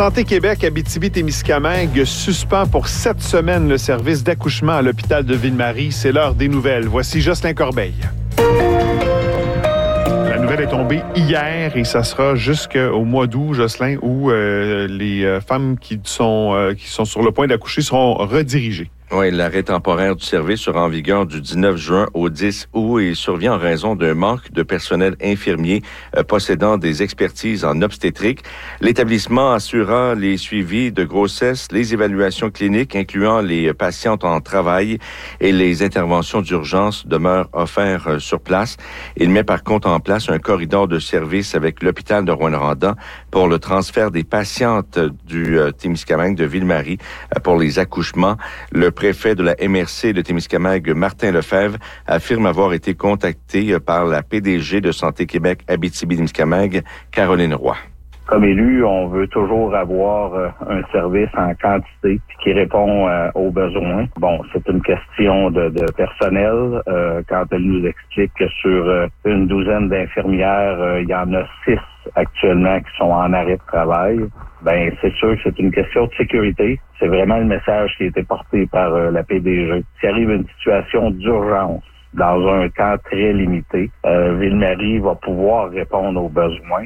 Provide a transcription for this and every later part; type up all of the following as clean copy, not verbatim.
Santé Québec, Abitibi-Témiscamingue suspend pour 7 semaines le service d'accouchement à l'hôpital de Ville-Marie. C'est l'heure des nouvelles. Voici Jocelyn Corbeil. La nouvelle est tombée hier et ça sera jusqu'au mois d'août, Jocelyn, où les femmes qui sont sur le point d'accoucher seront redirigées. Oui, l'arrêt temporaire du service sera en vigueur du 19 juin au 10 août et survient en raison d'un manque de personnel infirmier possédant des expertises en obstétrique. L'établissement assurera les suivis de grossesse, les évaluations cliniques incluant les patientes en travail et les interventions d'urgence demeurent offertes sur place. Il met par contre en place un corridor de service avec l'hôpital de Rouyn-Noranda pour le transfert des patientes du Témiscamingue de Ville-Marie pour les accouchements. Le préfet de la MRC de Témiscamingue, Martin Lefebvre, affirme avoir été contacté par la PDG de Santé Québec Abitibi-Témiscamingue, Caroline Roy. Comme élu, on veut toujours avoir un service en quantité qui répond aux besoins. Bon, c'est une question de personnel. Quand elle nous explique que sur une douzaine d'infirmières, il y en a 6 actuellement qui sont en arrêt de travail, ben c'est sûr que c'est une question de sécurité. C'est vraiment le message qui a été porté par la PDG. S'il arrive une situation d'urgence dans un temps très limité, Ville-Marie va pouvoir répondre aux besoins.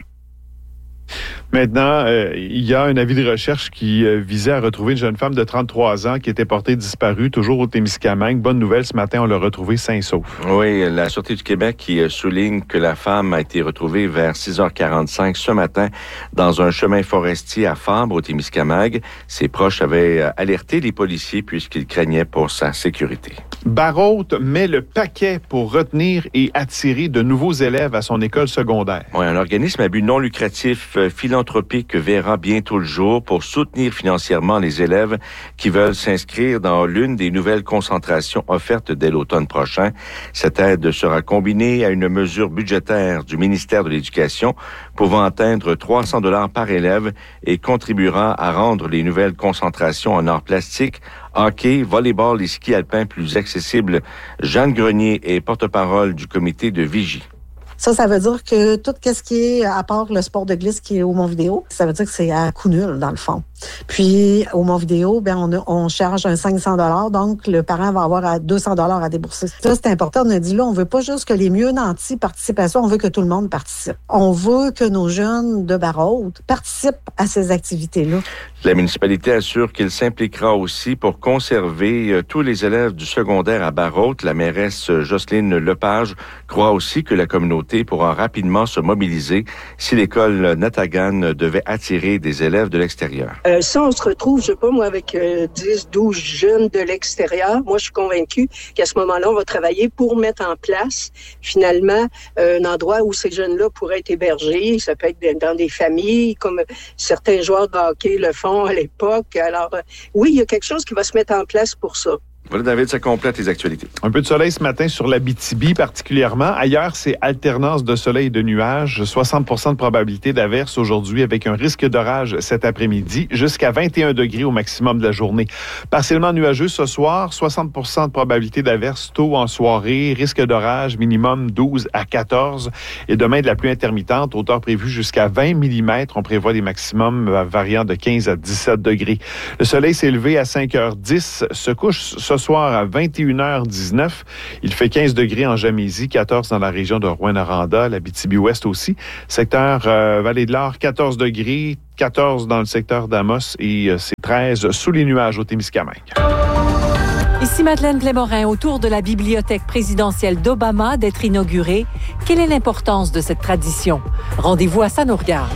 Maintenant, il y a un avis de recherche qui visait à retrouver une jeune femme de 33 ans qui était portée disparue, toujours au Témiscamingue. Bonne nouvelle, ce matin, on l'a retrouvée sain et sauf. Oui, la Sûreté du Québec qui souligne que la femme a été retrouvée vers 6h45 ce matin dans un chemin forestier à Fabre, au Témiscamingue. Ses proches avaient alerté les policiers puisqu'ils craignaient pour sa sécurité. Barrault met le paquet pour retenir et attirer de nouveaux élèves à son école secondaire. Oui, un organisme à but non lucratif philanthropique verra bientôt le jour pour soutenir financièrement les élèves qui veulent s'inscrire dans l'une des nouvelles concentrations offertes dès l'automne prochain. Cette aide sera combinée à une mesure budgétaire du ministère de l'Éducation pouvant atteindre 300 $ par élève et contribuera à rendre les nouvelles concentrations en arts plastiques, hockey, volleyball et ski alpin plus accessibles. Jeanne Grenier est porte-parole du comité de Vigie. Ça veut dire que tout ce qui est, à part le sport de glisse qui est au Mont-Vidéo, ça veut dire que c'est à coût nul, dans le fond. Puis, au Mont-Vidéo, on charge un 500 $, donc le parent va avoir à 200 $ à débourser. Ça, c'est important. On a dit là, on veut pas juste que les mieux nantis participent à ça, on veut que tout le monde participe. On veut que nos jeunes de Barrault participent à ces activités-là. La municipalité assure qu'il s'impliquera aussi pour conserver tous les élèves du secondaire à Barrault. La mairesse Jocelyne Lepage croit aussi que la communauté pourra rapidement se mobiliser si l'école Natagan devait attirer des élèves de l'extérieur. Ça, on se retrouve, je sais pas, moi, avec 10, 12 jeunes de l'extérieur. Moi, je suis convaincue qu'à ce moment-là, on va travailler pour mettre en place, finalement, un endroit où ces jeunes-là pourraient être hébergés. Ça peut être dans des familles, comme certains joueurs de hockey le font à l'époque. Alors, oui, il y a quelque chose qui va se mettre en place pour ça. Voilà, David, ça complète les actualités. Un peu de soleil ce matin sur l'Abitibi particulièrement. Ailleurs, c'est alternance de soleil et de nuages. 60% de probabilité d'averse aujourd'hui avec un risque d'orage cet après-midi. Jusqu'à 21 degrés au maximum de la journée. Partiellement nuageux ce soir. 60% de probabilité d'averse tôt en soirée. Risque d'orage minimum 12 à 14. Et demain, de la pluie intermittente. Hauteur prévue jusqu'à 20 mm. On prévoit des maximums variant de 15 à 17 degrés. Le soleil s'est levé à 5h10. Se couche ce soir à 21h19. Il fait 15 degrés en Jamésie, 14 dans la région de Rouyn-Noranda, l'Abitibi-Ouest aussi. Secteur Vallée-de-l'Or, 14 degrés, 14 dans le secteur d'Amos et c'est 13 sous les nuages au Témiscamingue. Ici Madeleine Plémorin, autour de la bibliothèque présidentielle d'Obama d'être inaugurée. Quelle est l'importance de cette tradition? Rendez-vous à Ça nous regarde.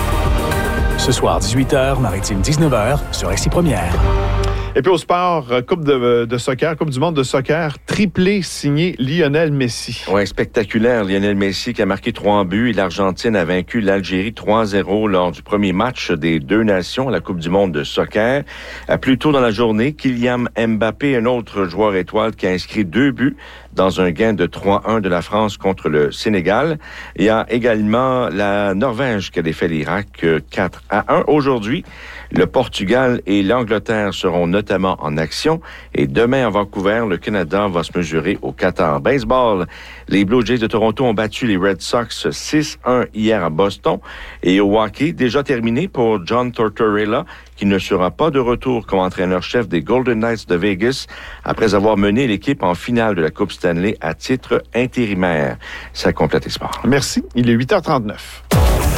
Ce soir, 18h, Maritime 19h, sur RCI Première. Et puis au sport, Coupe de soccer, Coupe du monde de soccer, triplé signé Lionel Messi. Oui, spectaculaire. Lionel Messi qui a marqué 3 buts et l'Argentine a vaincu l'Algérie 3-0 lors du premier match des deux nations à la Coupe du monde de soccer. Plus tôt dans la journée, Kylian Mbappé, un autre joueur étoile qui a inscrit 2 buts dans un gain de 3-1 de la France contre le Sénégal. Il y a également la Norvège qui a défait l'Irak 4-1. Aujourd'hui, le Portugal et l'Angleterre seront notamment en action. Et demain, à Vancouver, le Canada va se mesurer au Qatar. Baseball, les Blue Jays de Toronto ont battu les Red Sox 6-1 hier à Boston. Et au hockey, déjà terminé pour John Tortorella, qui ne sera pas de retour comme entraîneur-chef des Golden Knights de Vegas après avoir mené l'équipe en finale de la Coupe Stanley à titre intérimaire. Ça complète les sports. Merci. Il est 8h39.